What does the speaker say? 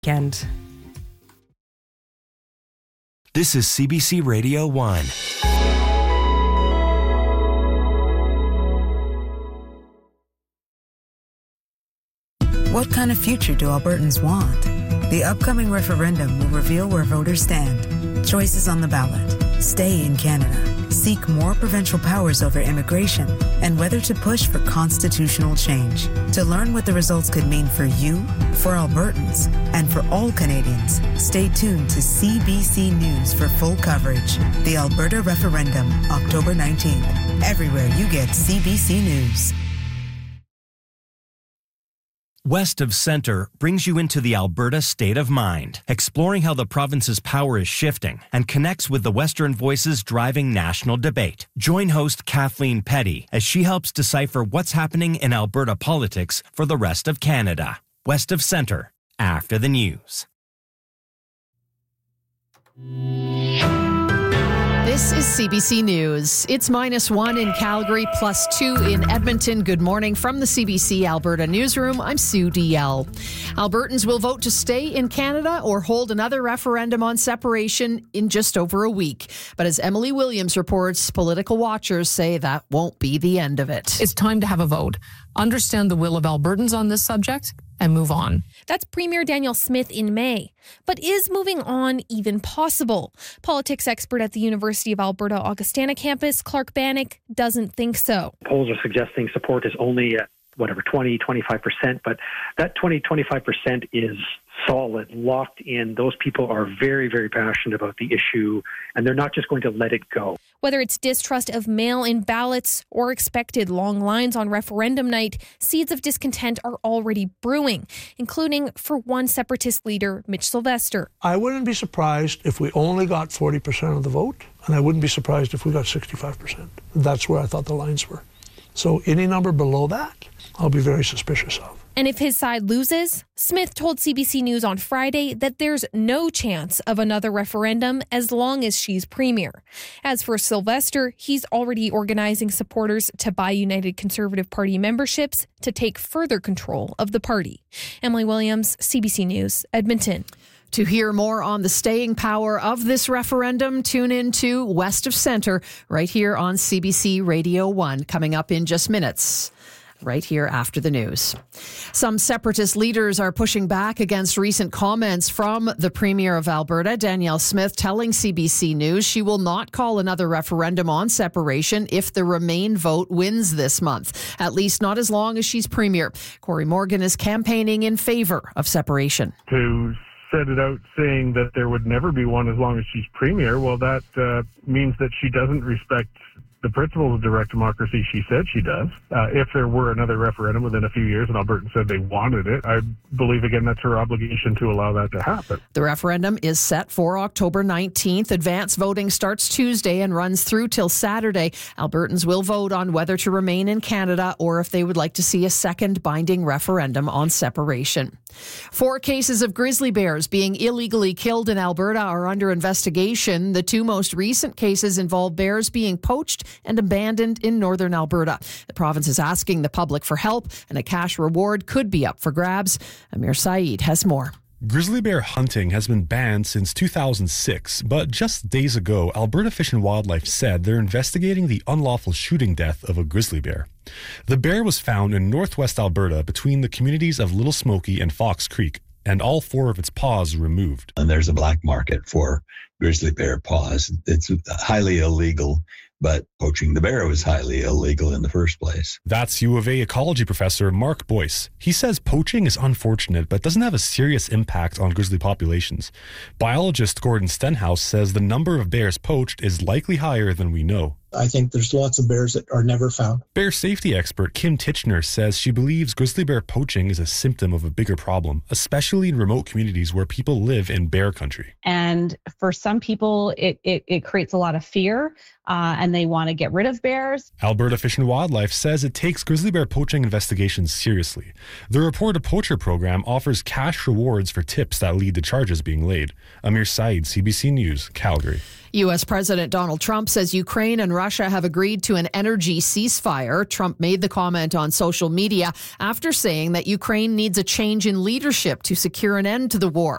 weekend. This is CBC Radio 1. What kind of future do Albertans want? The upcoming referendum will reveal where voters stand. Choices on the ballot: stay in Canada, seek more provincial powers over immigration, and whether to push for constitutional change. To learn what the results could mean for you, for Albertans, and for all Canadians, stay tuned to CBC News for full coverage. The Alberta Referendum, October 19th. Everywhere you get CBC News. West of Centre brings you into the Alberta state of mind, exploring how the province's power is shifting and connects with the Western voices driving national debate. Join host Kathleen Petty as she helps decipher what's happening in Alberta politics for the rest of Canada. West of Centre, after the news. This is CBC News. It's -1 in Calgary, +2 in Edmonton. Good morning from the CBC Alberta newsroom. I'm Sue DL. Albertans will vote to stay in Canada or hold another referendum on separation in just over a week. But as Emily Williams reports, political watchers say that won't be the end of it. It's time to have a vote, understand the will of Albertans on this subject, and move on. That's Premier Danielle Smith in May. But is moving on even possible? Politics expert at the University of Alberta Augustana campus, Clark Bannock, doesn't think so. Polls are suggesting support is only at 20-25%, but that 20-25% is solid, locked in. Those people are very, very passionate about the issue, and they're not just going to let it go. Whether it's distrust of mail-in ballots or expected long lines on referendum night, seeds of discontent are already brewing, including for one separatist leader, Mitch Sylvester. I wouldn't be surprised if we only got 40% of the vote, and I wouldn't be surprised if we got 65%. That's where I thought the lines were. So any number below that, I'll be very suspicious of. And if his side loses, Smith told CBC News on Friday that there's no chance of another referendum as long as she's premier. As for Sylvester, he's already organizing supporters to buy United Conservative Party memberships to take further control of the party. Emily Williams, CBC News, Edmonton. To hear more on the staying power of this referendum, tune in to West of Centre right here on CBC Radio 1, coming up in just minutes. Right here after the news. Some separatist leaders are pushing back against recent comments from the Premier of Alberta, Danielle Smith, telling CBC News she will not call another referendum on separation if the Remain vote wins this month, at least not as long as she's Premier. Corey Morgan is campaigning in favour of separation. To set it out saying that there would never be one as long as she's Premier, well, that means that she doesn't respect the principles of direct democracy she said she does. If there were another referendum within a few years and Albertans said they wanted it, I believe, again, that's her obligation to allow that to happen. The referendum is set for October 19th. Advance voting starts Tuesday and runs through till Saturday. Albertans will vote on whether to remain in Canada or if they would like to see a second binding referendum on separation. 4 cases of grizzly bears being illegally killed in Alberta are under investigation. The 2 most recent cases involve bears being poached and abandoned in northern Alberta. The province is asking the public for help, and a cash reward could be up for grabs. Amir Saeed has more. Grizzly bear hunting has been banned since 2006, but just days ago, Alberta Fish and Wildlife said they're investigating the unlawful shooting death of a grizzly bear. The bear was found in northwest Alberta between the communities of Little Smoky and Fox Creek, and all 4 of its paws removed. And there's a black market for grizzly bear paws. It's highly illegal, but poaching the bear was highly illegal in the first place. That's U of A ecology professor Mark Boyce. He says poaching is unfortunate, but doesn't have a serious impact on grizzly populations. Biologist Gordon Stenhouse says the number of bears poached is likely higher than we know. I think there's lots of bears that are never found. Bear safety expert Kim Titchener says she believes grizzly bear poaching is a symptom of a bigger problem, especially in remote communities where people live in bear country. And for some people, it creates a lot of fear, and they want to get rid of bears. Alberta Fish and Wildlife says it takes grizzly bear poaching investigations seriously. The Report a Poacher program offers cash rewards for tips that lead to charges being laid. Amir Saeed, CBC News, Calgary. U.S. President Donald Trump says Ukraine and Russia have agreed to an energy ceasefire. Trump made the comment on social media after saying that Ukraine needs a change in leadership to secure an end to the war.